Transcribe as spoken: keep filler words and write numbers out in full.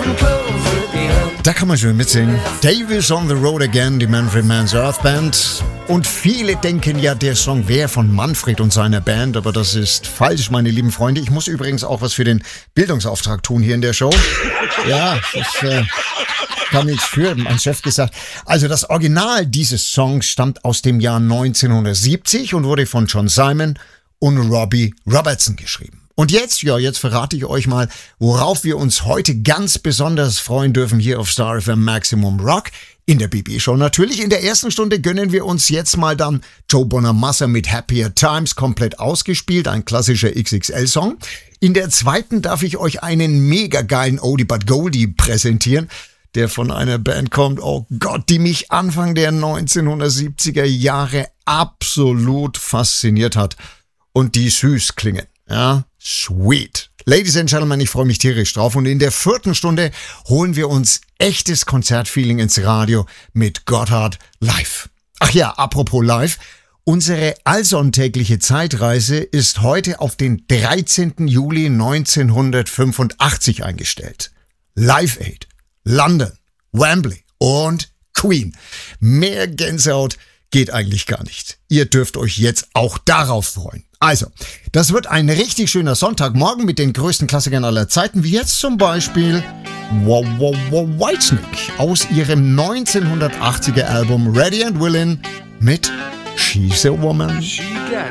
Da kann man schön mitsingen. Davis on the Road Again, die Manfred Mann's Earth Band. Und viele denken ja, der Song wäre von Manfred und seiner Band, aber das ist falsch, meine lieben Freunde. Ich muss übrigens auch was für den Bildungsauftrag tun hier in der Show. Ja, das äh, kam nichts für, mein Chef gesagt. Also das Original dieses Songs stammt aus dem Jahr neunzehnhundertsiebzig und wurde von John Simon und Robbie Robertson geschrieben. Und jetzt, ja, jetzt verrate ich euch mal, worauf wir uns heute ganz besonders freuen dürfen hier auf Star F M Maximum Rock. In der B B-Show natürlich. In der ersten Stunde gönnen wir uns jetzt mal dann Joe Bonamassa mit Happier Times komplett ausgespielt, ein klassischer X X L-Song. In der zweiten darf ich euch einen mega geilen Oldie but Goldie präsentieren, der von einer Band kommt, oh Gott, die mich Anfang der neunzehnhundertsiebziger Jahre absolut fasziniert hat und die süß klingen. Ja, sweet. Ladies and Gentlemen, ich freue mich tierisch drauf. Und in der vierten Stunde holen wir uns echtes Konzertfeeling ins Radio mit Gotthard live. Ach ja, apropos live. Unsere allsonntägliche Zeitreise ist heute auf den dreizehnten Juli neunzehnhundertfünfundachtzig eingestellt. Live Aid, London, Wembley und Queen. Mehr Gänsehaut geht eigentlich gar nicht. Ihr dürft euch jetzt auch darauf freuen. Also, das wird ein richtig schöner Sonntagmorgen mit den größten Klassikern aller Zeiten, wie jetzt zum Beispiel Wow, wow, wow, Whitesnake aus ihrem neunzehnhundertachtziger Album Ready and Willin' mit She's a Woman.